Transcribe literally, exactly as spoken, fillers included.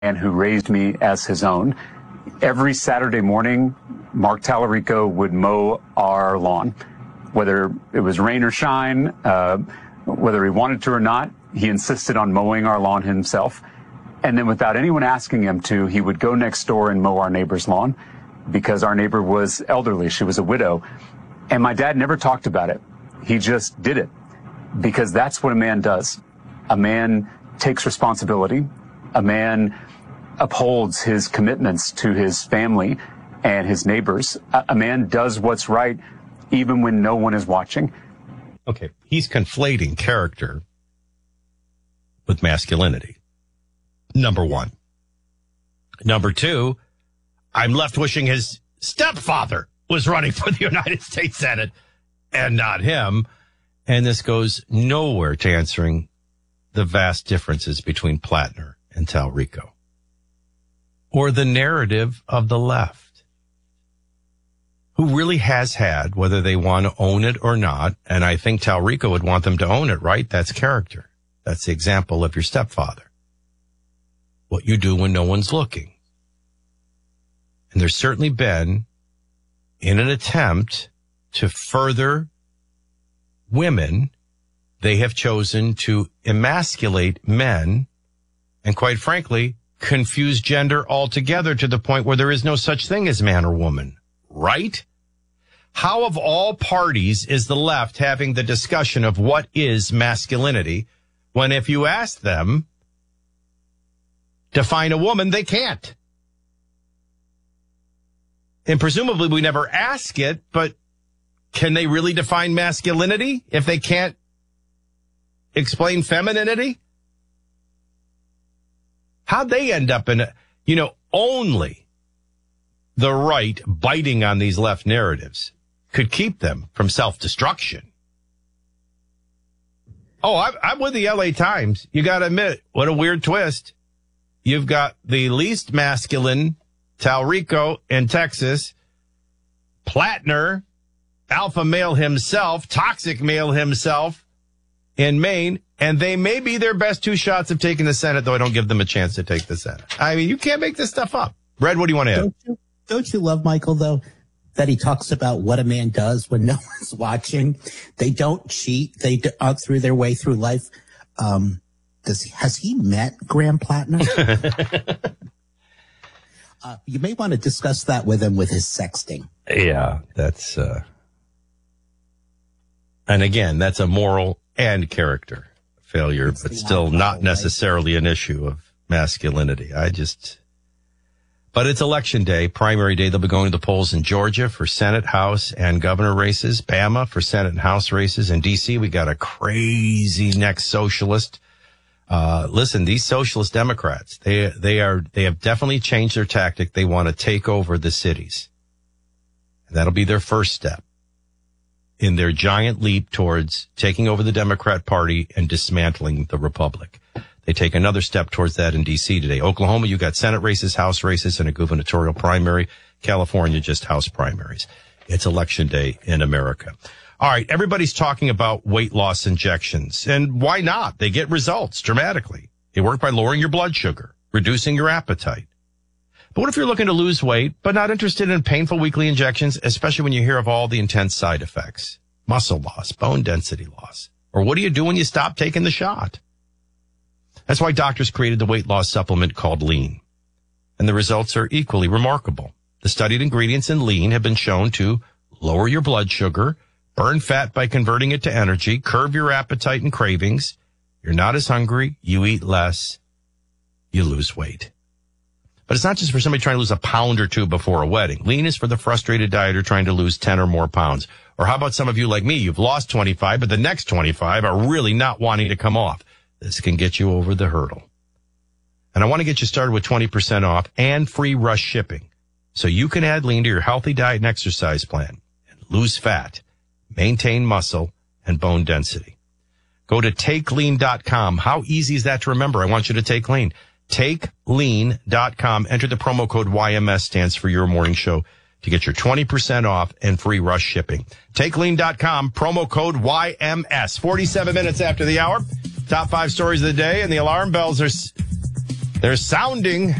man who raised me as his own. Every Saturday morning, Mark Tallarico would mow our lawn, whether it was rain or shine, uh, whether he wanted to or not. He insisted on mowing our lawn himself. And then without anyone asking him to, he would go next door and mow our neighbor's lawn because our neighbor was elderly. She was a widow. And my dad never talked about it. He just did it because that's what a man does. A man takes responsibility. A man upholds his commitments to his family and his neighbors. A, a man does what's right even when no one is watching. Okay, he's conflating character with masculinity. Number one. Number two, I'm left wishing his stepfather was running for the United States Senate and not him. And this goes nowhere to answering the vast differences between Plattner and Tallarico, or the narrative of the left, who really has had, whether they want to own it or not, and I think Tallarico would want them to own it, right? That's character. That's the example of your stepfather. What you do when no one's looking. And there's certainly been, in an attempt to further women, they have chosen to emasculate men and, quite frankly, confuse gender altogether to the point where there is no such thing as man or woman, right? How of all parties is the left having the discussion of what is masculinity when if you ask them, define a woman, they can't. And presumably we never ask it, but can they really define masculinity if they can't explain femininity? How'd they end up in a, you know, only the right biting on these left narratives could keep them from self-destruction. Oh, I'm, I'm with the L A Times. You got to admit, what a weird twist. You've got the least masculine Tallarico in Texas, Plattner, alpha male himself, toxic male himself in Maine, and they may be their best two shots of taking the Senate, though I don't give them a chance to take the Senate. I mean, you can't make this stuff up. Red, what do you want to add? Don't you, don't you love, Michael, though, that he talks about what a man does when no one's watching? They don't cheat. They do, uh, through their way through life. Um, does has he met Graham Plattner? uh, you may want to discuss that with him with his sexting. Yeah, that's, uh, and again, that's a moral and character failure, it's but still not right? necessarily an issue of masculinity. I just, but it's election day, primary day. They'll be going to the polls in Georgia for Senate, House, and governor races, Bama for Senate and House races. In D C, we got a crazy next socialist. Uh, listen, these socialist Democrats, they, they are, they have definitely changed their tactic. They want to take over the cities. And that'll be their first step in their giant leap towards taking over the Democrat Party and dismantling the Republic. They take another step towards that in D C today. Oklahoma, you got Senate races, House races, and a gubernatorial primary. California, just House primaries. It's election day in America. All right, everybody's talking about weight loss injections. And why not? They get results dramatically. They work by lowering your blood sugar, reducing your appetite. But what if you're looking to lose weight, but not interested in painful weekly injections, especially when you hear of all the intense side effects? Muscle loss, bone density loss. Or what do you do when you stop taking the shot? That's why doctors created the weight loss supplement called Lean. And the results are equally remarkable. The studied ingredients in Lean have been shown to lower your blood sugar, burn fat by converting it to energy, curb your appetite and cravings. You're not as hungry, you eat less, you lose weight. But it's not just for somebody trying to lose a pound or two before a wedding. Lean is for the frustrated dieter trying to lose ten or more pounds. Or how about some of you like me? You've lost twenty-five, but the next twenty-five are really not wanting to come off. This can get you over the hurdle. And I want to get you started with twenty percent off and free rush shipping, so you can add Lean to your healthy diet and exercise plan and lose fat, maintain muscle, and bone density. Go to take lean dot com. How easy is that to remember? I want you to take Lean. take lean dot com. Enter the promo code Y M S, stands for Your Morning Show, to get your twenty percent off and free rush shipping. take lean dot com, promo code Y M S. forty-seven minutes after the hour. Top five stories of the day, and the alarm bells are They're sounding